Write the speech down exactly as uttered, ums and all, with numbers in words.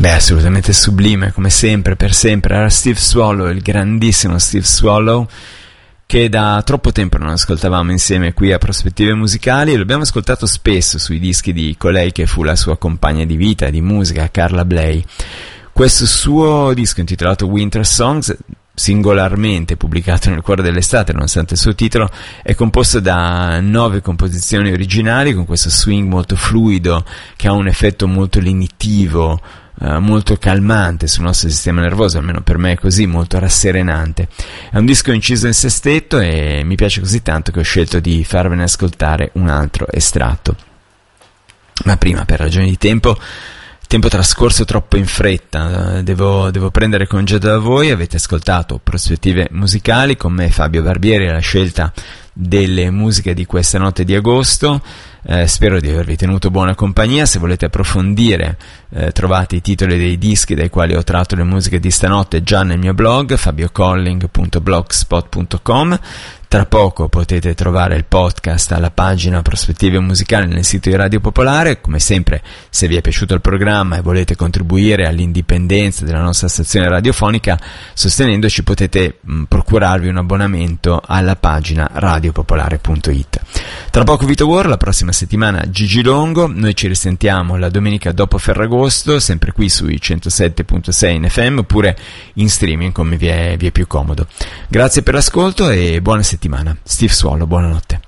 Beh, assolutamente sublime, come sempre, per sempre. Era Steve Swallow, il grandissimo Steve Swallow, che da troppo tempo non ascoltavamo insieme qui a Prospettive Musicali, e lo abbiamo ascoltato spesso sui dischi di colei che fu la sua compagna di vita e di musica, Carla Bley. Questo suo disco intitolato Winter Songs, singolarmente pubblicato nel cuore dell'estate nonostante il suo titolo, è composto da nove composizioni originali con questo swing molto fluido che ha un effetto molto lenitivo, Uh, molto calmante sul nostro sistema nervoso, almeno per me è così, molto rasserenante. È un disco inciso in sestetto e mi piace così tanto che ho scelto di farvene ascoltare un altro estratto. Ma prima, per ragioni di tempo, tempo trascorso troppo in fretta, devo, devo prendere congedo da voi. Avete ascoltato Prospettive Musicali con me, Fabio Barbieri, la scelta delle musiche di questa notte di agosto. Eh, spero di avervi tenuto buona compagnia. Se volete approfondire, eh, trovate i titoli dei dischi dai quali ho tratto le musiche di stanotte già nel mio blog fabiocolling punto blogspot punto com. Tra poco potete trovare il podcast alla pagina Prospettive Musicali nel sito di Radio Popolare. Come sempre, se vi è piaciuto il programma e volete contribuire all'indipendenza della nostra stazione radiofonica, sostenendoci potete mh, procurarvi un abbonamento alla pagina radiopopolare punto it. Tra poco Vito War, la prossima settimana Gigi Longo. Noi ci risentiamo la domenica dopo Ferragosto, sempre qui sui centosette virgola sei in F M oppure in streaming come vi è, vi è più comodo. Grazie per l'ascolto e buona settimana. Steve Swallow, buonanotte.